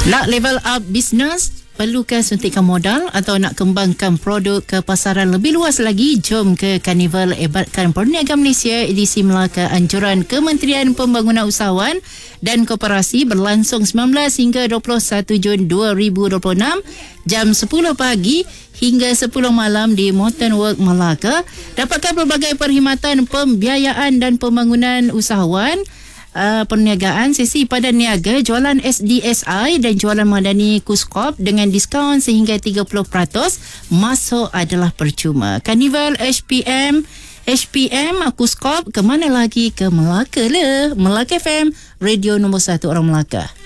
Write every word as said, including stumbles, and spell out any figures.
Nak level up business? Perlukah suntikan modal atau nak kembangkan produk ke pasaran lebih luas lagi? Jom ke Karnival Ebatkan Perniagaan Malaysia edisi Melaka Anjuran Kementerian Pembangunan Usahawan dan Koperasi berlangsung sembilan belas hingga dua puluh satu Jun dua ribu dua puluh enam jam sepuluh pagi hingga sepuluh malam di Mountain Work Melaka. Dapatkan pelbagai perkhidmatan pembiayaan dan pembangunan usahawan, Uh, perniagaan, sesi padan niaga, jualan S D S I dan jualan madani Kuskop dengan diskaun sehingga tiga puluh peratus. Masuk adalah percuma. Karnival H P M H P M Kuskop, ke mana lagi? Ke Melaka lah. Melaka F M, radio nombor satu orang Melaka.